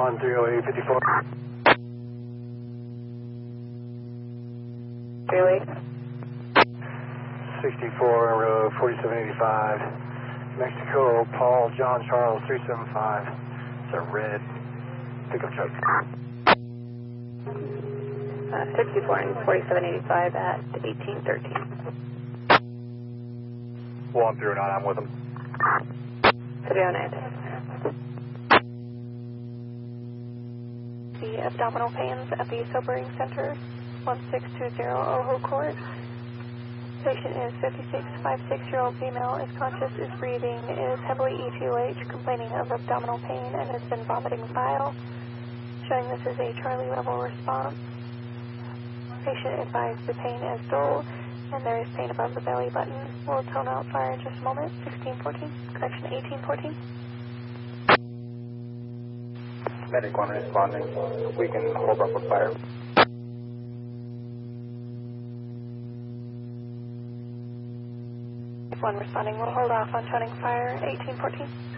130854. Bailey. 64, 4785. Mexico, Paul, John, Charles, 375. It's a red pickup truck. 64 and 4785 at 1813. 109, I'm with him. 309. The abdominal pains at the sobering center, 1620 Ojo Court. Patient is 56-year-old female, is conscious, is breathing, is heavily E2H, complaining of abdominal pain, and has been vomiting bile, showing this is a Charlie level response. Patient advised the pain is dull, and there is pain above the belly button. We'll tone out fire in just a moment. 1614, correction 1814. Medic 1 responding. We can hold up with fire. One responding. We'll hold off on toning fire. 1814.